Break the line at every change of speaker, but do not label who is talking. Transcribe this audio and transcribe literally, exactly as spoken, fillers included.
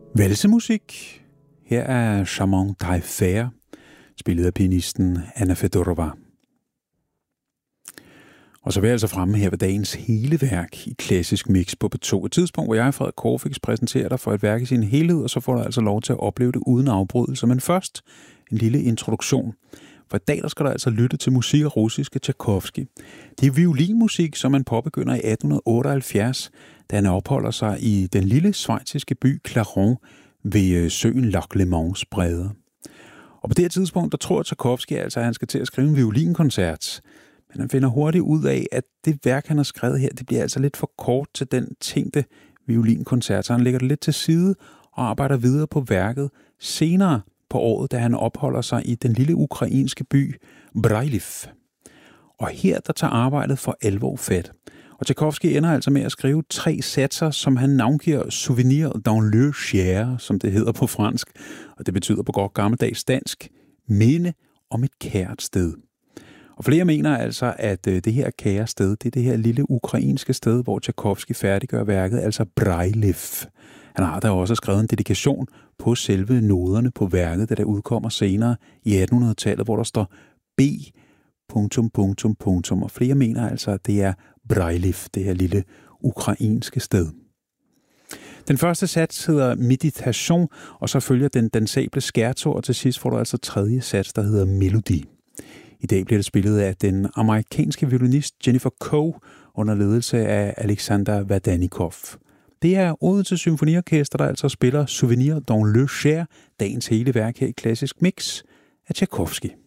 Valsemusik. Her er Charmant Taillefer, spillet af pianisten Anna Fedorova. Og så vil jeg altså fremme her ved dagens hele værk i klassisk mix på P to. Et tidspunkt, hvor jeg, Frederik Corfix, præsenterer dig for et værk i sin helhed, og så får du altså lov til at opleve det uden afbrydelse. Men først en lille introduktion. For i dag der skal du altså lytte til musik af russiske Tchaikovsky. Det er violinmusik, som man påbegynder i atten otteoghalvfjerds, da han opholder sig i den lille schweiziske by Clarens ved søen Lac Le Mans bredder. Og på det her tidspunkt, der tror Tchaikovsky altså, at han skal til at skrive en violinkoncert. Men han finder hurtigt ud af, at det værk, han har skrevet her, det bliver altså lidt for kort til den tænkte violinkoncert. Så han lægger det lidt til side og arbejder videre på værket senere på året, da han opholder sig i den lille ukrainske by Brylov. Og her der tager arbejdet for alvor fat. Og Tchaikovsky ender altså med at skrive tre satser, som han navngiver Souvenir dans le cher, som det hedder på fransk. Og det betyder på godt gammeldags dansk, minde om et kært sted. Og flere mener altså, at det her kære sted, det er det her lille ukrainske sted, hvor Tchaikovsky færdiggør værket, altså Brylov. Han har da også skrevet en dedikation på selve noderne på værket, da det udkommer senere i attenhundredetallet, hvor der står B. Punktum, punktum, punktum. Og flere mener altså, at det er Brylov, det her lille ukrainske sted. Den første sats hedder Meditation, og så følger den dansable scherzo, og til sidst får du altså tredje sats, der hedder Melodi. I dag bliver det spillet af den amerikanske violinist Jennifer Coe under ledelse af Alexander Vadanikov. Det er Odense Symfoniorkester, der altså spiller Souvenir dans le cher, dagens hele værk her i klassisk mix af Tchaikovsky.